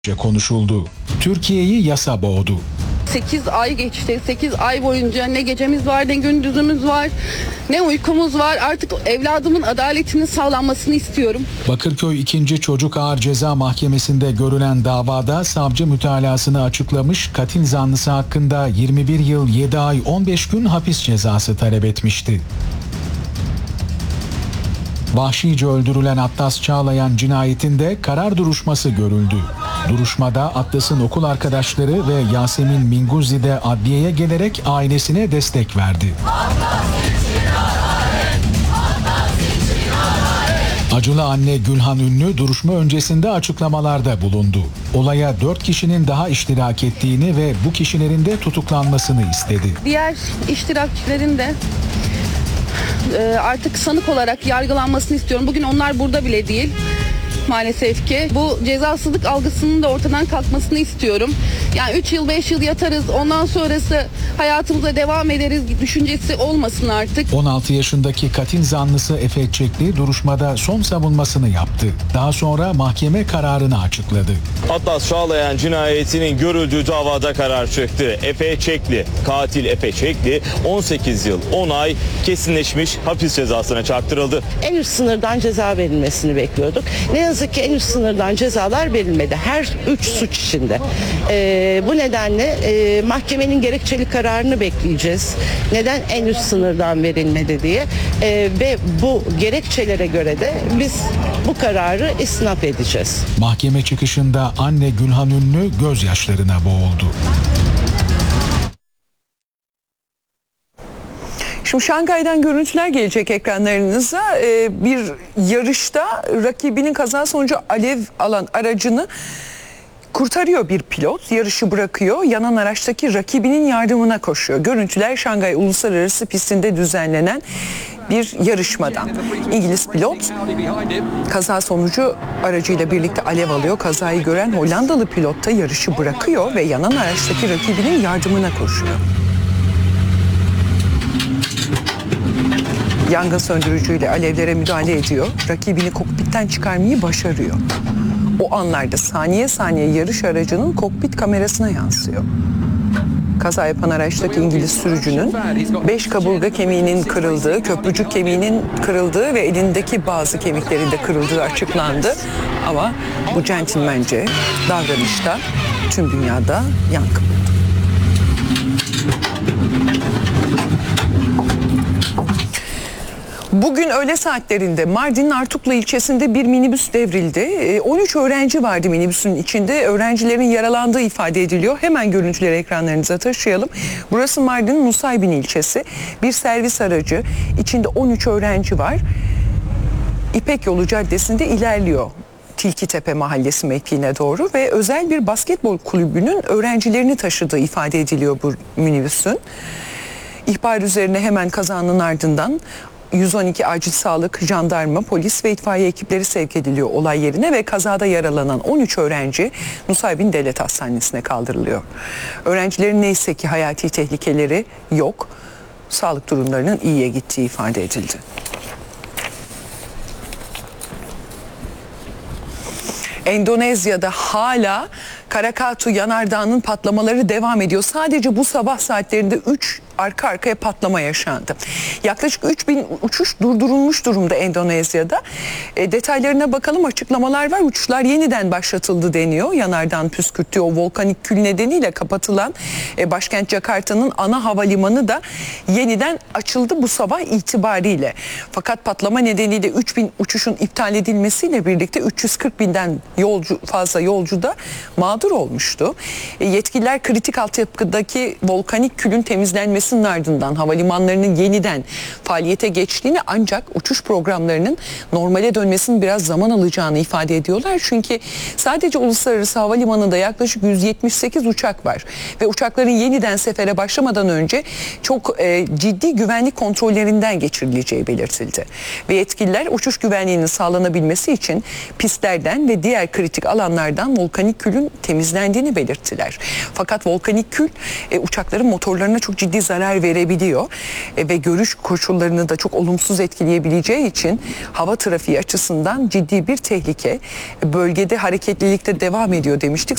konuşuldu. Türkiye'yi yasa boğdu. 8 ay geçti. 8 ay boyunca ne gecemiz var, ne gündüzümüz var, ne uykumuz var. Artık evladımın adaletinin sağlanmasını istiyorum. Bakırköy 2. Çocuk Ağır Ceza Mahkemesi'nde görülen davada savcı mütalasını açıklamış, katil zanlısı hakkında 21 yıl 7 ay 15 gün hapis cezası talep etmişti. Vahşice öldürülen Atlas Çağlayan cinayetinde karar duruşması görüldü. Duruşmada Atlas'ın okul arkadaşları ve Yasemin Minguzzi de adliyeye gelerek ailesine destek verdi. Acılı anne Gülhan Ünlü duruşma öncesinde açıklamalarda bulundu. Olaya 4 kişinin daha iştirak ettiğini ve bu kişilerin de tutuklanmasını istedi. Diğer iştirakçilerin de artık sanık olarak yargılanmasını istiyorum. Bugün onlar burada bile değil. Maalesef ki bu cezasızlık algısının da ortadan kalkmasını istiyorum. Yani 3 yıl 5 yıl yatarız, ondan sonrası hayatımıza devam ederiz düşüncesi olmasın artık. 16 yaşındaki katil zanlısı Efe Çekli duruşmada son savunmasını yaptı. Daha sonra mahkeme kararını açıkladı. Atlas Çağlayan cinayetinin görüldüğü davada karar çıktı. Efe Çekli, katil Efe Çekli 18 yıl 10 ay kesinleşmiş hapis cezasına çarptırıldı. En üst sınırdan ceza verilmesini bekliyorduk. Ne yazık ki en üst sınırdan cezalar verilmedi. Her 3 suç içinde. Bu nedenle mahkemenin gerekçeli kararını bekleyeceğiz. Neden en üst sınırdan verilmedi diye. Ve bu gerekçelere göre de biz bu kararı istinaf edeceğiz. Mahkeme çıkışında anne Gülhan Ünlü gözyaşlarına boğuldu. Şimdi Şangay'dan görüntüler gelecek ekranlarınıza. Bir yarışta rakibinin kaza sonucu alev alan aracını kurtarıyor bir pilot. Yarışı bırakıyor. Yanan araçtaki rakibinin yardımına koşuyor. Görüntüler Şangay Uluslararası pistinde düzenlenen bir yarışmadan. İngiliz pilot kaza sonucu aracıyla birlikte alev alıyor. Kazayı gören Hollandalı pilot da yarışı bırakıyor ve yanan araçtaki rakibinin yardımına koşuyor. Yangın söndürücüyle alevlere müdahale ediyor. Rakibini kokpitten çıkarmayı başarıyor. O anlarda saniye saniye yarış aracının kokpit kamerasına yansıyor. Kaza yapan araçtaki İngiliz sürücünün 5 kaburga kemiğinin kırıldığı, köprücük kemiğinin kırıldığı ve elindeki bazı kemiklerin de kırıldığı açıklandı. Ama bu centilmence davranışta tüm dünyada yankı buldu. Bugün öğle saatlerinde Mardin'in Artuklu ilçesinde bir minibüs devrildi. 13 öğrenci vardı minibüsün içinde. Öğrencilerin yaralandığı ifade ediliyor. Hemen görüntüleri ekranlarınıza taşıyalım. Burası Mardin'in Nusaybin ilçesi. Bir servis aracı. İçinde 13 öğrenci var. İpek Yolu Caddesi'nde ilerliyor. Tilkitepe Mahallesi mevkiine doğru ve özel bir basketbol kulübünün öğrencilerini taşıdığı ifade ediliyor bu minibüsün. İhbar üzerine hemen kazanın ardından 112 acil sağlık, jandarma, polis ve itfaiye ekipleri sevk ediliyor olay yerine ve kazada yaralanan 13 öğrenci Nusaybin Devlet Hastanesi'ne kaldırılıyor. Öğrencilerin neyse ki hayati tehlikeleri yok. Sağlık durumlarının iyiye gittiği ifade edildi. Endonezya'da hala Krakatau yanardağının patlamaları devam ediyor. Sadece bu sabah saatlerinde 3 arka arkaya patlama yaşandı. Yaklaşık 3000 uçuş durdurulmuş durumda Endonezya'da. Detaylarına bakalım, açıklamalar var. Uçuşlar yeniden başlatıldı deniyor. Yanardağın püskürttüğü o volkanik kül nedeniyle kapatılan başkent Jakarta'nın ana havalimanı da yeniden açıldı bu sabah itibariyle. Fakat patlama nedeniyle 3000 uçuşun iptal edilmesiyle birlikte 340 binden fazla yolcu da mağdur olmuştu. Yetkililer kritik altyapıdaki volkanik külün temizlenmesinin ardından havalimanlarının yeniden faaliyete geçtiğini, ancak uçuş programlarının normale dönmesinin biraz zaman alacağını ifade ediyorlar. Çünkü sadece uluslararası havalimanında yaklaşık 178 uçak var ve uçakların yeniden sefere başlamadan önce çok ciddi güvenlik kontrollerinden geçirileceği belirtildi. Ve yetkililer uçuş güvenliğinin sağlanabilmesi için pistlerden ve diğer kritik alanlardan volkanik külün temizlendiğini belirttiler. Fakat volkanik kül uçakların motorlarına çok ciddi zarar zarar verebiliyor ve görüş koşullarını da çok olumsuz etkileyebileceği için hava trafiği açısından ciddi bir tehlike. Bölgede hareketlilik de devam ediyor demiştik.